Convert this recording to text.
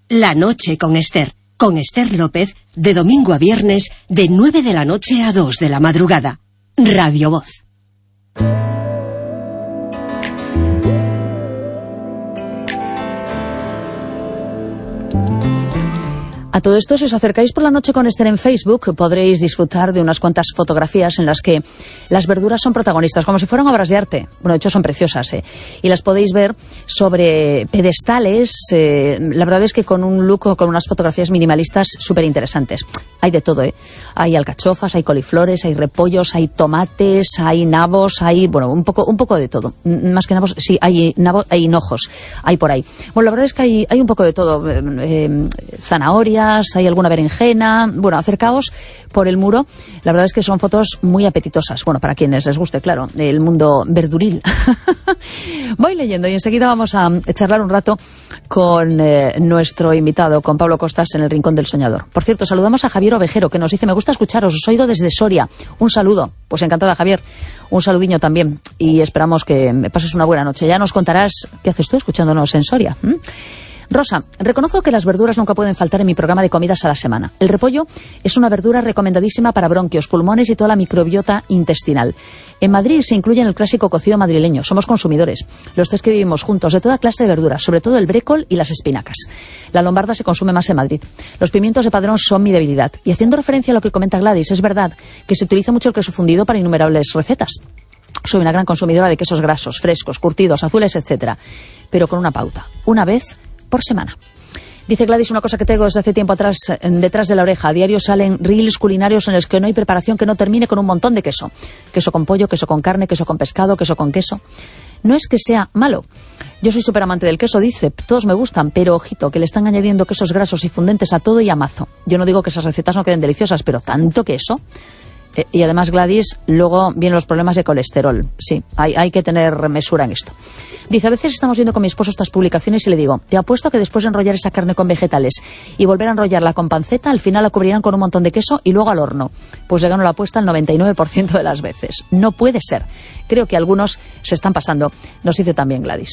La noche con Esther López, de domingo a viernes, de 9 de la noche a 2 de la madrugada. Radio Voz. A todo esto, si os acercáis por la noche con Esther en Facebook, podréis disfrutar de unas cuantas fotografías en las que las verduras son protagonistas, como si fueran obras de arte. Bueno, de hecho son preciosas, y las podéis ver sobre pedestales. La verdad es que con un look, con unas fotografías minimalistas súper interesantes. Hay de todo, Hay alcachofas, hay coliflores, hay repollos, hay tomates, hay nabos, hay, bueno, un poco de todo. Más que nabos, sí, hay hinojos, hay por ahí. Bueno, la verdad es que hay un poco de todo. Zanahorias, hay alguna berenjena. Bueno, acercaos por el muro. La verdad es que son fotos muy apetitosas. Bueno, para quienes les guste, claro, el mundo verduril. Voy leyendo y enseguida vamos a charlar un rato con nuestro invitado, con Pablo Costas, en el Rincón del Soñador. Por cierto, saludamos a Javier Ovejero, que nos dice: me gusta escucharos, os oigo desde Soria. Un saludo. Pues encantada, Javier. Un saludiño también. Y esperamos que me pases una buena noche. Ya nos contarás qué haces tú escuchándonos en Soria. Rosa, reconozco que las verduras nunca pueden faltar en mi programa de comidas a la semana. El repollo es una verdura recomendadísima para bronquios, pulmones y toda la microbiota intestinal. En Madrid se incluye en el clásico cocido madrileño. Somos consumidores, los tres que vivimos juntos, de toda clase de verduras, sobre todo el brécol y las espinacas. La lombarda se consume más en Madrid. Los pimientos de Padrón son mi debilidad. Y haciendo referencia a lo que comenta Gladys, es verdad que se utiliza mucho el queso fundido para innumerables recetas. Soy una gran consumidora de quesos grasos, frescos, curtidos, azules, etcétera, pero con una pauta: una vez por semana. Dice Gladys una cosa que tengo desde hace tiempo atrás detrás de la oreja. A diario salen reels culinarios en los que no hay preparación que no termine con un montón de queso. Queso con pollo, queso con carne, queso con pescado, queso con queso. No es que sea malo. Yo soy súper amante del queso, dice. Todos me gustan, pero ojito, que le están añadiendo quesos grasos y fundentes a todo y a mazo. Yo no digo que esas recetas no queden deliciosas, pero tanto queso. Y además, Gladys, luego vienen los problemas de colesterol. Sí, hay que tener mesura en esto. Dice: a veces estamos viendo con mi esposo estas publicaciones y le digo: te apuesto que después de enrollar esa carne con vegetales y volver a enrollarla con panceta, al final la cubrirán con un montón de queso y luego al horno. Pues le gano la apuesta el 99% de las veces. No puede ser. Creo que algunos se están pasando. Nos dice también Gladys.